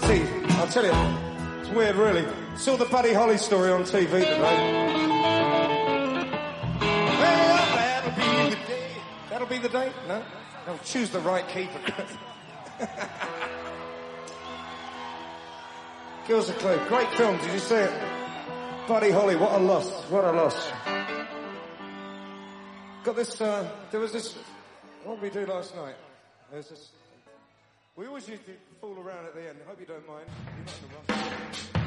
see, I'll tell you, it's weird really. Saw the Buddy Holly story on TV today. Well, that'll be the day. That'll be the day? No? No, choose the right key for Christmas. Give us a clue. Great film, did you see it? Buddy Holly, what a loss. What a loss. Got this, there was this, what did we do last night? There's this, we always used to fool around at the end. I hope you don't mind. You're not in a rush.